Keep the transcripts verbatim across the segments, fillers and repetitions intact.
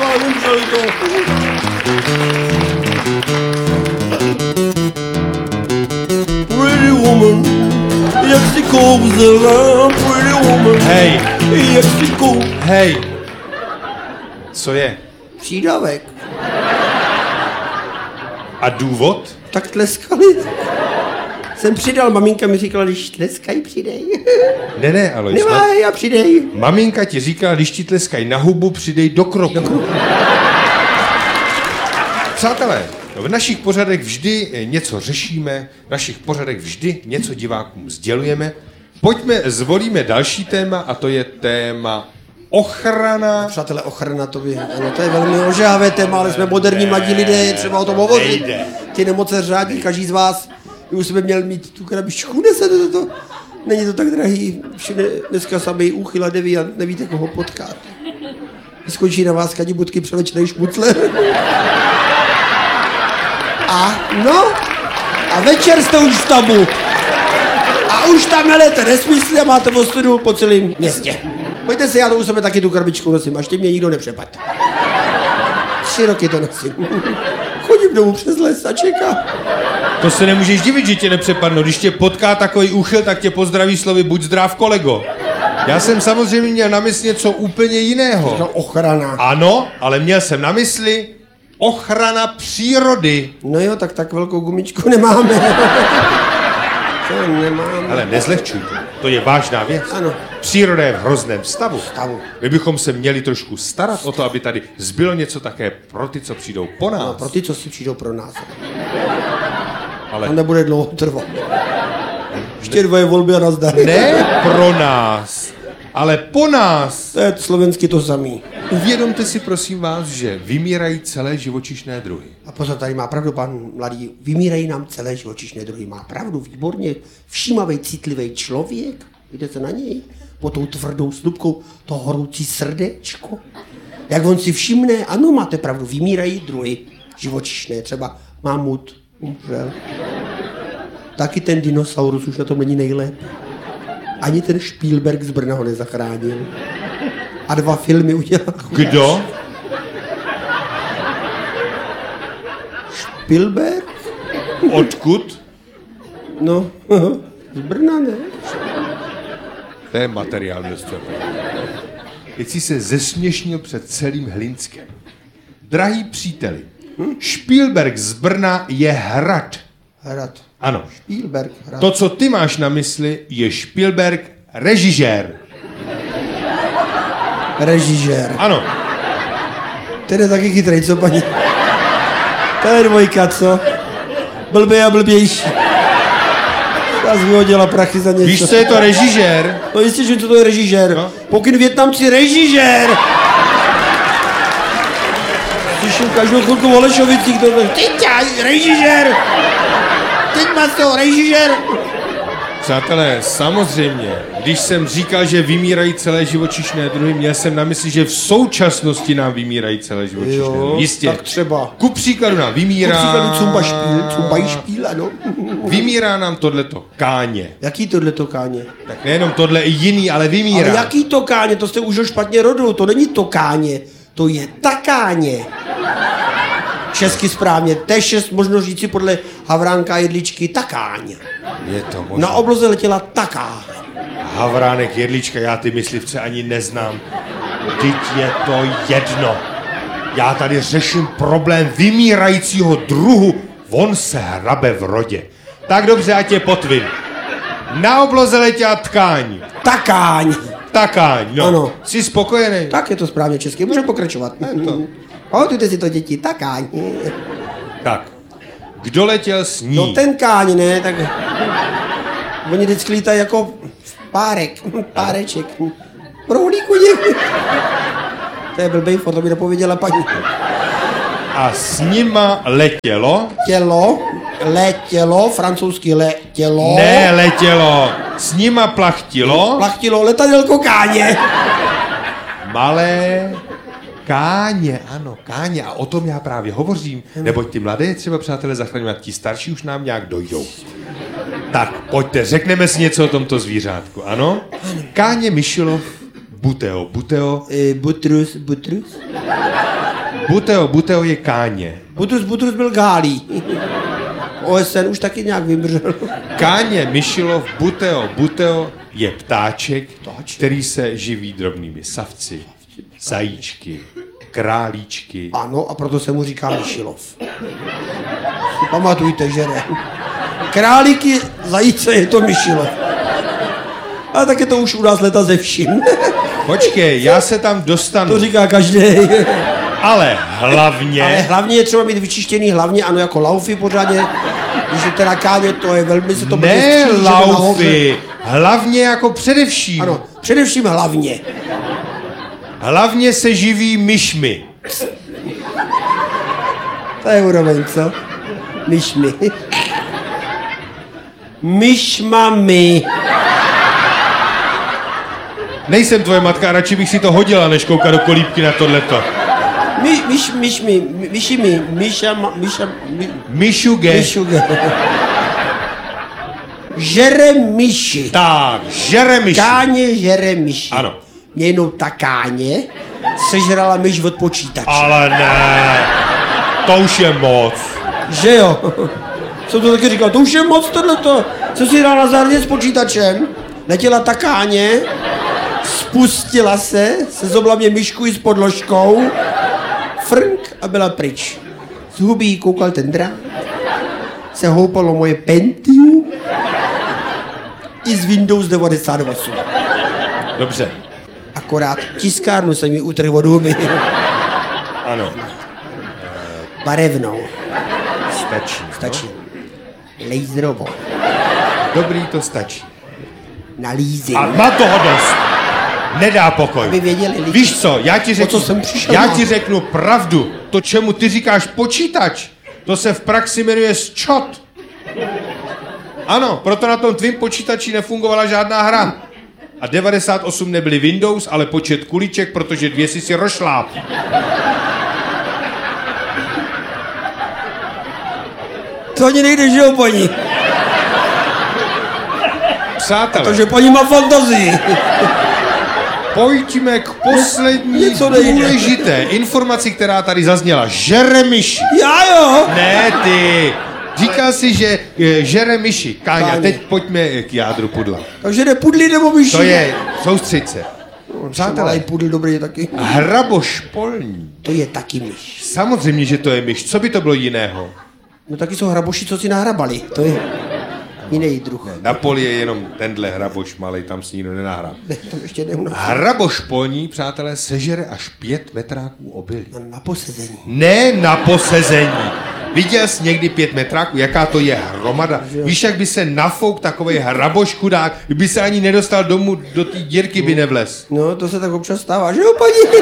nemůželi to. Pretty woman, jak si kouzela, pretty woman. Hej, jak si kou... hej. Co je? Přídavek. A důvod? Tak tleskali. Jsem přidal, maminka mi říkala, když tleskají, přidej. Ne, ne, Alois. Nemáj a přidej. Maminka ti říká, když ti tleskají na hubu, přidej do kroku. Do kroku. Přátelé, v našich pořadech vždy něco řešíme, v našich pořadech vždy něco divákům sdělujeme. Pojďme, zvolíme další téma a to je téma ochrana. Přátelé, ochrana to by, ano, to je velmi ožávé téma, ale jsme moderní mladí lidé, je třeba o tom hovořit. Ty nemoce řádí, každý z vás, my už jsme měl mít tu krabičku, nese to, to, není to tak drahý, všude dneska samý úchyl a deviant, nevíte, koho potkat. Skončí na vás kadibutky převlečnej šmucler. A no, a večer jste už v tabu. A už tam melete nesmysly a máte ostudu po celém městě. Pojďte se, já to u sebe taky tu krabičku nosím, až tě mě nikdo nepřepad. Tři roky to nosím. Chodím domů přes les a čekám. To se nemůžeš divit, že tě nepřepadnou. Když tě potká takový úchyl, tak tě pozdraví slovy buď zdrav, kolego. Já jsem samozřejmě měl na mysli něco úplně jiného. No, ochrana. Ano, ale měl jsem na mysli ochrana přírody. No jo, tak tak velkou gumičku nemáme. To nemáme. Ale nezlehčuj to. To je vážná věc. Ano. Příroda je v hrozném stavu. Stavu. My bychom se měli trošku starat o to, aby tady zbylo něco také pro ty, co přijdou po nás. No, pro ty, co si přijdou pro nás. Ale to nebude dlouho trvat. Ještě dvoje volby a nazdar. Ne pro nás, ale po nás. To je slovensky to samý. Uvědomte si, prosím vás, že vymírají celé živočišné druhy. A pozor, tady má pravdu pan mladý. Vymírají nám celé živočišné druhy. Má pravdu, výborně. Všímavý, citlivý člověk. Vidíte se na něj? Po tou tvrdou slupkou, to horoucí srdéčko. Jak on si všimne, ano, máte pravdu, vymírají druhy živočišné. Třeba mamut, umřel. Taky ten dinosaurus už na tom není nejlépe. Ani ten Spielberg z Brna ho nezachránil. A dva filmy udělal. Kdo? Spielberg? Odkud? No, z Brna, ne? To je materiál dost. Teď si se zesměšnil před celým Hlinskem. Drahý příteli, hm? Spielberg z Brna je hrad. Hrad. Ano. Spielberg, hrad. To, co ty máš na mysli, je Spielberg režisér. Režisér. Ano. Ten je taky chytrej, co paní? To je dvojka, co? Blbý a blbější. Já jsem vyhodila prachy za něco. Víš, co je to režisér? No jistě, že co to je režisér. No? Pokyn Vietnamci režisér. Slyším každou chvilku v Olešovicích, to je teď režisér. Teď máš toho režisér. Přátelé, samozřejmě, když jsem říkal, že vymírají celé živočišné druhy, měl jsem na mysli, že v současnosti nám vymírají celé živočišné druhy. Jistě. Tak třeba. Ku příkladu nám vymírá... Ku příkladu cumba špíl, cumba špíl, ano. Vymírá nám tohleto káně. Jaký tohleto káně? Tak nejenom tohle, i jiný, ale vymírá. Ale jaký to káně? To jste už špatně rodil, to není to káně, to je takáně. Česky správně, T šest možno říci podle Havránka a Jedličky takáň. Je to možné. Na obloze letěla takáň. Havránek, Jedlička, já ty myslivce ani neznám. Vždyť je to jedno. Já tady řeším problém vymírajícího druhu. On se hrabe v rodě. Tak dobře, ať je potvin. Na obloze letěla tkáň. Takáň. Takáň, no. Ano. Jsi spokojený? Tak je to správně česky, můžeme pokračovat. Pamatujte si to, děti, takáň. Tak, kdo letěl s ní? No ten káň, ne, tak... Oni vždycky lítají jako párek, páreček. Prohlíku něk. To je blbej, to by dopověděla paní. A s nima letělo? Tělo, letělo, francouzsky letělo. Ne, letělo. S nima plachtilo? Plachtilo letadelko káně. Malé káně, ano, káně. A o tom já právě hovořím. Neboť ty mladé třeba, přátelé, zachraňovat, ti starší už nám nějak dojdou. Tak, pojďte, řekneme si něco o tomto zvířátku, ano? Káně Myšilov, Buteo, Buteo. E, butrus, butrus. Buteo, Buteo je Káně. Butrus, Butrus byl Gálí. O S N už taky nějak vymřel. Káně, Myšilov, Buteo, Buteo je ptáček, který se živí drobnými savci, zajíčky, králíčky. Ano, a proto se mu říká Myšilov. Si pamatujte, že ne. Králíky, zajíce je to Myšilov. Ale tak je to už u nás leta ze vším. Počkej, já se tam dostanu. To říká každý. Ale hlavně... Ale hlavně je třeba mít vyčištěný hlavně, ano, jako laufy pořádně. Když je teda Káně, to je velmi se to bude Ne střílet laufy, hlavně jako především. Ano, především hlavně. Hlavně se živí myšmi. To je úroveň, co? Myšmi. Myšmami. Nejsem tvoje matka, radši bych si to hodila, než koukat do kolíbky na tohleto. My, myš, myšmi, myšimi, myša, myša, my, Myšuge. myšuge. Žere myši. Tak, žere myši. Káně žere myši. Ano. Mě jenom ta Káně sežrala myš od počítače. Ale ne, to už je moc. Že jo? Jsem to taky říkal, to už je moc tohleto. Co si hrál na zahradě s počítačem, letěla ta Káně, spustila se, sezobla mě myšku i s podložkou, frnk a byla pryč. Z huby jí koukal ten drát, se houpalo moje Pentium i z Windows devadesát osm. Dobře, Akorát tiskárnu jsem mi utrhl od huby. ano, Barevnou. stačí. Stačí. Laserovou. Dobrý, to stačí. Na leasing. A má toho dost. Nedá pokoj. Aby věděli lidi. Víš co, já ti řeknu, co jsem přišel já na- ti řeknu pravdu. To, čemu ty říkáš počítač, to se v praxi jmenuje sčot. Ano, proto na tom tvým počítači nefungovala žádná hra. A devadesát osm nebyly Windows, ale počet kuliček, protože dvě si si rošláp. To ani nejde, že jo, paní? Přátelé, Protože paní má fantazii. pojďme k poslední Něco nejde. důležité informaci, která tady zazněla. Žere myši. Já jo. Ne ty. Říkal si, že e, žere myši. Káňa, Káně. teď pojďme k jádru pudla. Takže jde pudly nebo myši? To je, soustřeď se. Přátelé. I pudl dobrý taky. Hraboš polní. To je taky myš. Samozřejmě, že to je myš. Co by to bylo jiného? No taky jsou hraboši, co si nahrabali. To je jiný druh. Na poli je jenom tenhle hraboš malej, tam si nikdo nenahrá. Ne, to ještě neumím. Hraboš polní, přátelé, sežere až pět metráků obilí. Na posezení. Ne na posezení. Viděl jsi někdy pět metráků? Jaká to je hromada? Víš, jak by se nafouk takovej hraboš chudák, kdyby se ani nedostal domů, do té dírky by nevlez. No, to se tak občas stává, že jo, paní?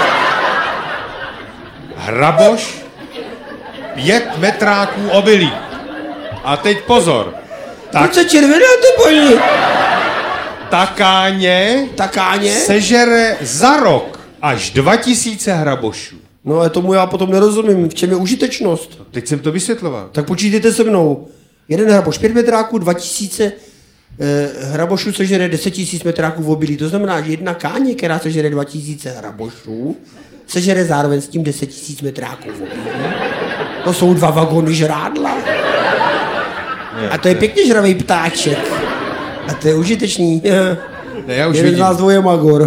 Hraboš, pět metráků obilí. A teď pozor. Tak Tak se červená, ty paní. takáně Takáně? sežere za rok až dva tisíce hrabošů. No, ale tomu já potom nerozumím. V čem je užitečnost? Teď jsem to vysvětloval. Tak počítejte se mnou. Jeden hraboš pět metráků, dva tisíce eh, hrabošů sežere deset tisíc metráků v obilí. To znamená, že jedna Káně, která sežere dva tisíce hrabošů, sežere zároveň s tím deset tisíc metráků v obilí. To jsou dva vagony žrádla. A to je pěkně žravej ptáček. A to je užitečný. Ne, já už Jeden z vidím. nás dvoje magor.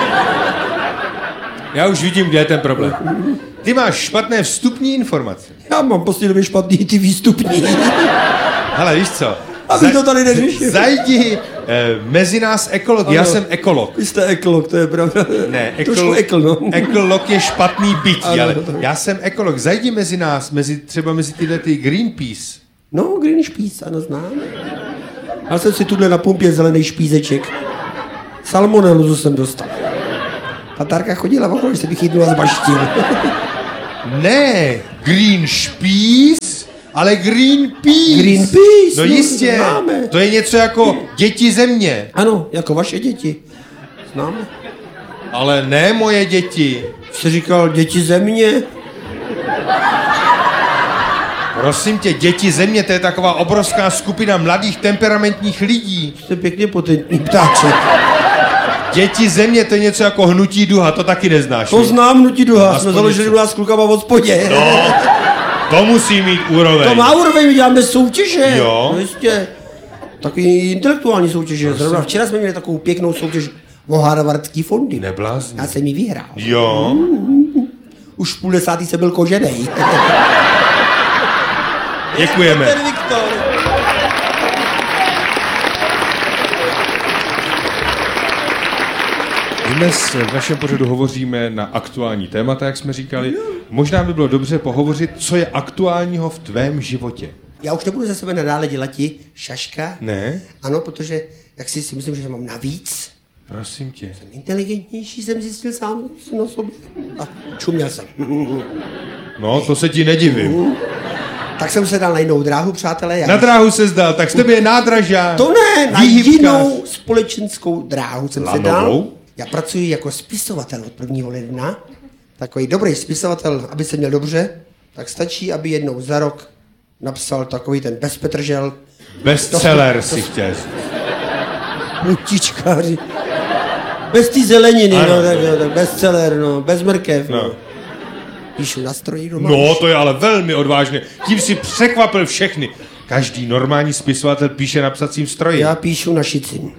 Já už vidím, kde je ten problém. Ty máš špatné vstupní informace. Já mám posledně době špatný ty výstupní. Hele, víš co? Aby to tady neřešil. Zajdi eh, mezi nás ekolog. Já Ano. jsem ekolog. Vy jste ekolog, to je pravda. Ne, Trošku ekl, no. ekolog je špatný bytí, Ano. ale já jsem ekolog. Zajdi mezi nás, mezi, třeba mezi tyhle ty Greenpeace. No, Green špíc, ano, znám. Já jsem si tuhle na pumpě zelený špízeček. Salmonellu jsem dostal. Tatárka chodila okolo, že se bych chytnula z baštin. Ne, Green Peace, ale Greenpeace. Greenpeace, No no, jistě, známe. to je něco jako děti země. Ano, jako vaše děti. Známe. Ale ne moje děti. Jsi říkal děti země? Prosím tě, děti země, to je taková obrovská skupina mladých temperamentních lidí. Jste pěkně potentní ptáček. Děti země, to je něco jako hnutí duha, to taky neznáš. To znám, hnutí duha, Aspoň jsme založili něco. u nás s klukama v hospodě. No, to musí mít úroveň. To má úroveň, my děláme soutěže. Jo. No jistě. Takový intelektuální soutěže. Zrovna včera jsme měli takovou pěknou soutěž o harvardský fondy. Neblázni. Já jsem ji vyhrál. Jo. Už v půl desátý jsem byl koženej. Děkujeme. Ten Viktor. Dnes v našem pořadu hovoříme na aktuální témata, jak jsme říkali. Možná by bylo dobře pohovořit, co je aktuálního v tvém životě. Já už nebudu ze sebe nadále dělat ti šaška. Ne? Ano, protože jak si, si myslím, že mám navíc. Prosím tě. Inteligentnější jsem zjistil sám na sobě. A čuměl jsem. No, to se ti nedivím. Tak jsem se dal na jinou dráhu, přátelé. Já Na dráhu se zdal, tak z tebe je nádražák. To ne, na výhybkář. jinou společenskou dráhu jsem se Lanovou? dal. Já pracuji jako spisovatel od prvního ledna. Takový dobrý spisovatel, aby se měl dobře, tak stačí, aby jednou za rok napsal takový ten bezpetržel. Bestseller To- si to- chtěl. Lutičkáři. Bez té zeleniny, Ano. no, tak, jo, tak bestseller, no, bez mrkev. No. No. Píšu na stroji doma. No, to je ale velmi odvážné. Tím si překvapil všechny. Každý normální spisovatel píše na psacím stroji. Já píšu na šicím.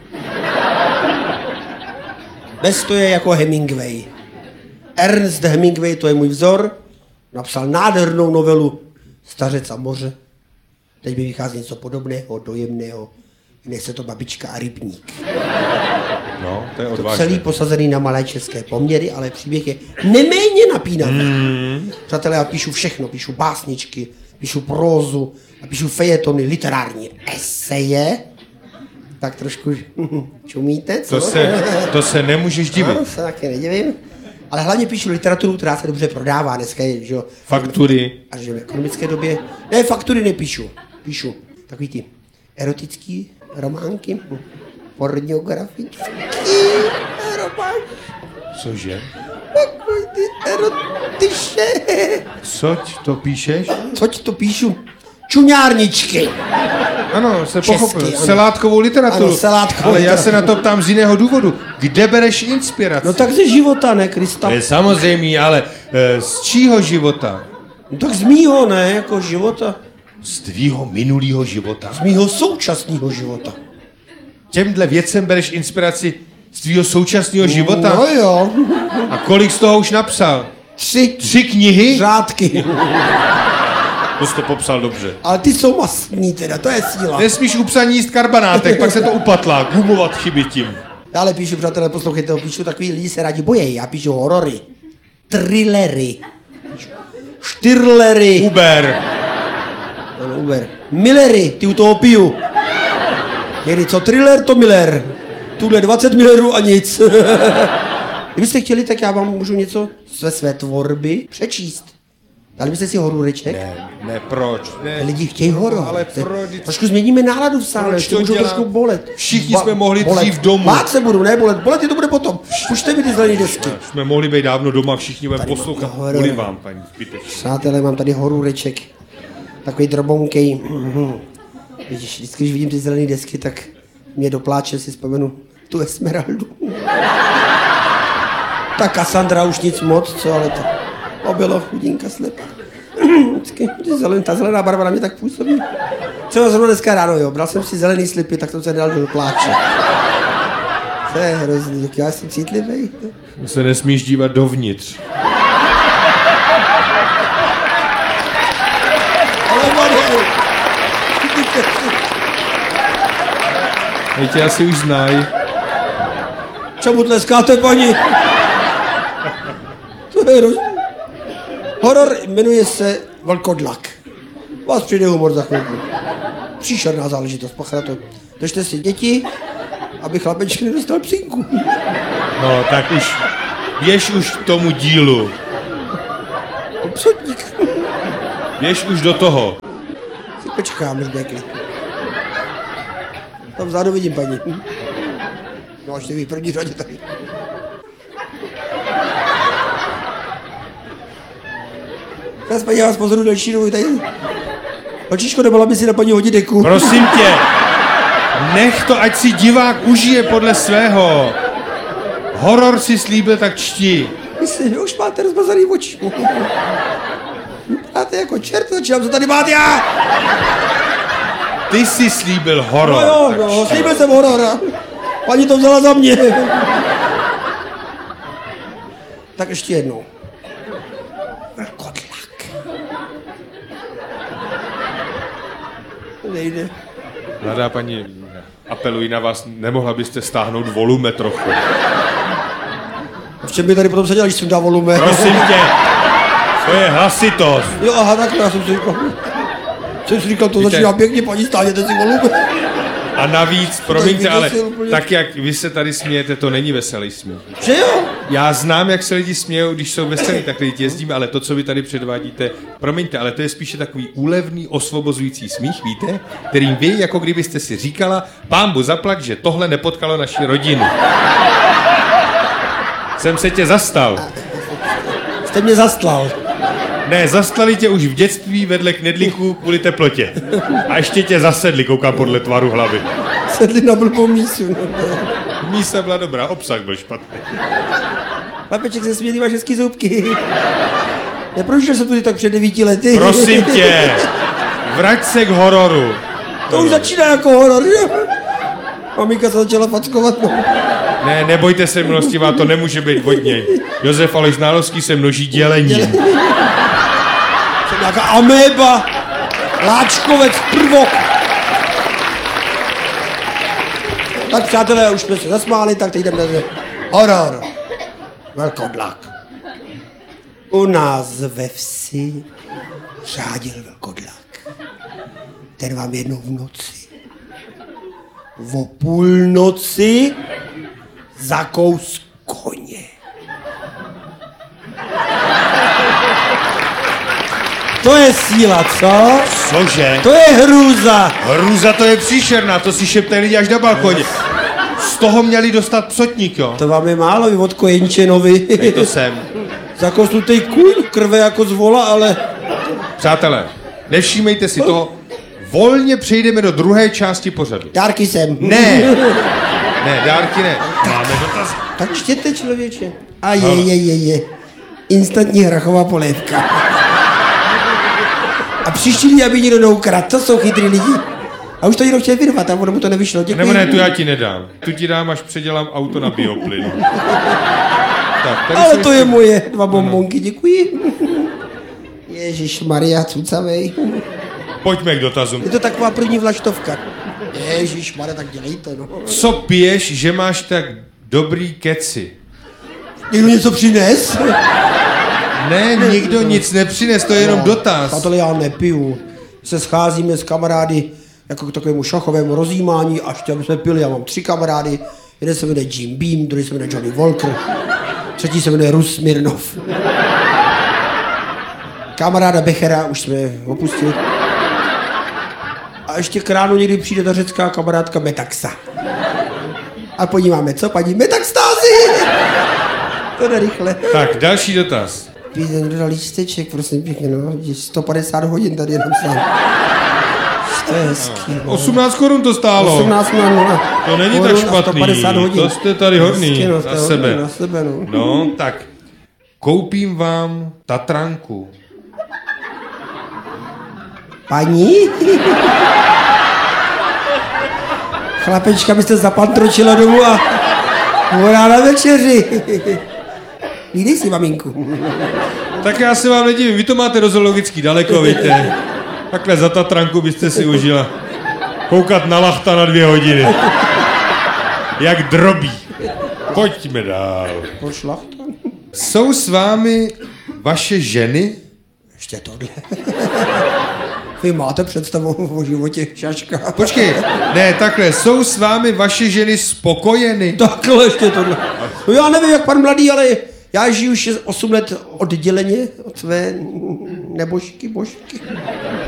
Bez to je jako Hemingway. Ernest Hemingway, to je můj vzor, napsal nádhernou novelu Stařec a moře. Teď by vychází něco podobného, dojemného. Jmenuje se to Babička a rybník. No, to je To odvážné. celý posazený na malé české poměry, ale příběh je neméně napínavý. Mm. Přátelé, já píšu všechno, píšu básničky, píšu prózu, a píšu fejetony, literární eseje. Tak trošku čumíte, co? To se, to se nemůžeš divit. No, se taky nedivím. Ale hlavně píšu literaturu, která se dobře prodává dneska, je, že jo. Faktury. A že v ekonomické době... Ne, faktury nepíšu. Píšu takový ty erotický románky, pornografický románky, Cože? takový ty erotiše. Coť to píšeš? Coť to píšu? Čuňárničky. Ano, se Česky, pochopil. ano. Selátkovou literaturu. Ano, selátkovou Ale já literaturu. se na to ptám z jiného důvodu. Kde bereš inspiraci? No tak ze života, ne, Krista? To je samozřejmě, ale e, z čího života? No tak z mýho, ne, jako života. Z tvýho minulého života? Z mýho současného života. Těmhle věcem bereš inspiraci z tvýho současného života? No jo. A kolik z toho už napsal? Tři Tři knihy? řádky. To jsi to popsal dobře. Ale ty jsou mastní teda, to je síla. Nesmíš u psaní jíst karbanátek, pak se to upatlá, gumovat chyby tím. Dále píšu, přátelé, poslouchejte, píšu takový lidi se rádi bojejí. Já píšu horory, thrillery, štyrlery, Uber. ano, Uber, Millery, ty u toho piju. Někdy co thriller, to Miller. Tuhle dvacet millerů a nic. Kdybyste chtěli, tak já vám můžu něco ze své tvorby přečíst. Dali byste si horůreček? Ne, ne, proč? Ne. Lidi chtějí horor. ale To je- proč? Trošku změníme náladu v sále, Proč ještě to můžou dělám? trošku bolet. Všichni jsme mohli dřív domů. Bát se budu, ne bolet. Bolet je to bude potom. Pušte mi ty zelený desky. Jsme mohli být dávno doma, všichni budeme Tady poslouchat. mám horor. Kvůli vám, paní zbytečně. Přátelé, mám tady horůreček. Takový drobonkej. Mhm. Vidíš, vždycky, když vidím ty zelené desky, tak mě do pláče si vzpomenu tu Esmeraldu. Ta Cassandra už nic moc, co, ale to, to bylo chudinka slepá. Vždycky, ty zelen, ta zelená barva na mě tak působí. Třeba zrovna dneska ráno, jo, bral jsem si zelený slipy, tak jsem se nedal do pláče. To je hrozný, jak já jsem citlivý. Se nesmíš dívat dovnitř. Ale Mario, Teď tě asi už znají. čemu tleskáte, paní? To je hrozný. Horor jmenuje se Vlkodlak. Vás přijde humor za chvilku. Příšerná záležitost, pacha na to. Držte si děti, aby chlapeček nedostal psínku. No, tak už, běž už k tomu dílu. Obsotník. Běž už do toho. Si počkám, až bude klid. Tam vzadu vidím, paní. No, až ty v první řadě tady. Teraz, paní, já vás pozoruju delší dobu tady. Holčičko, nebyla by si na paní hodit deku. Prosím tě, nech to, ať si divák užije podle svého. Horor si slíbil, tak čti. Myslím, že už máte rozmazaný oči. Máte jako čert, začínám se tady bát já. Ty jsi slíbil horor. No jo, no, slíbil jsem horor. Paní to vzala za mě. Tak ještě jednou. Vlkodlak. Nejde. Mladá paní, apeluji na vás, nemohla byste stáhnout volume trochu. V čem by tady potom seděl, když jsem dal volume? Prosím tě, to je hlasitost. Jo, aha, tak já jsem si říkal. Jsem si říkal, to Víte- začíná pěkně, paní, stáhněte si volume. A navíc, promiňte, ale vyděsil úplně. Tak jak vy se tady smějete, to není veselý smích. Že jo? Já znám, jak se lidi smějou, když jsou veselí, tak lidi jezdíme, ale to, co vy tady předvádíte, promiňte, ale to je spíše takový úlevný, osvobozující smích, víte? Kterým vy, jako kdybyste si říkala, pánbu zaplať, že tohle nepotkalo naši rodinu. Jsem se tě zastal. Jste mě zastlal. Ne, zastlali tě už v dětství vedle knedlíků kvůli teplotě. A ještě tě zasedli, koukám podle tvaru hlavy. Sedli na blbou mísu. Mísa byla dobrá, obsah byl špatný. Lapeček se smělý, máš hezký zubky. Neprošel jsem tudy tak před devíti lety. Prosím tě, vrať se k hororu. To už začíná jako horor, že? Maminka se začala fackovat, no. Ne, nebojte se milostivá, to nemůže být od něj. Josef Aleš Nálovský se množí dělením. Jsem nějaká améba, láčkovec, prvok. Tak přátelé, už jsme se zasmáli, tak teď jdeme na horor. Velkodlak. U nás ve vsi řádil velkodlak. Ten vám jednou v noci, o půlnoci, zakous koně. To je síla, co? Cože? To je hrůza. Hrůza to je příšerná, to si šeptají lidi až na balkoně. Z toho měli dostat psotník, jo? To vám je málo, vy od kojenčenovi. Dej to sem. Zakousnutej kůň, krve jako z vola, ale... Přátelé, nevšímejte si toho. Volně přejdeme do druhé části pořadu. Dárky sem. Ne, ne, dárky ne. Máme dotaz. Tak čtěte, člověče. A je, je, je, je. Instantní hrachová polévka. A příští, aby někdo neukradl, to jsou chytrý lidi. A už to někdo chtěl vyrvat, a ono mu to nevyšlo. Děkuji. Nebo ne, tu já ti nedám. Tu ti dám, až předělám auto na bioplyn. Tak, tady Ale jsou to ještě- je moje. Dva bombonky, děkuji. Ježíš Maria, cucavej. Pojďme k dotazům. Je to taková první vlaštovka. Ježíš Maria, tak dělejte, no. Co piješ, že máš tak dobrý keci? Někdo něco přines? Ne, nikdo nic nepřines, to je jenom dotaz. Přátelé, já nepiju. Se scházíme s kamarády jako k takovému šachovému rozjímání, až tam jsme pili, já mám tři kamarády. Jeden se jmenuje Jim Beam, druhý se jmenuje Johnny Walker, třetí se jmenuje Rus Smirnov. Kamaráda Bechera už jsme opustili. A ještě k ránu někdy přijde ta řecká kamarádka Metaxa. A podíváme, co paní Metaxtázy? To jde rychle. Tak, další dotaz. Píš, někdo dal lísteček, prosím pěkně, no. sto padesát hodin tady je napsán. To je hezký, no. osmnáct korun to stálo. osmnáct nula nula. To není tak Korun a špatný. sto padesát hodin. To jste tady hodný Hezky, no, na jste hodný sebe. Na sebe, no. No, tak koupím vám Tatranku. Paní? Chlapečka byste zapantročila domů a volá na večeři. Lídej si, maminku. Tak já se vám nedivím, vy to máte do zoologický daleko, víte. Takhle za Tatranku byste si užila koukat na lachta na dvě hodiny. Jak drobí. Pojďme dál. Pošla. Jsou s vámi vaše ženy? Ještě tohle. Vy máte představu o životě šaška. Počkej, ne, takhle, jsou s vámi vaše ženy spokojeny? Takhle ještě tohle. No já nevím, jak pan mladý, ale já žiju už osm let odděleně od své nebožky, božky.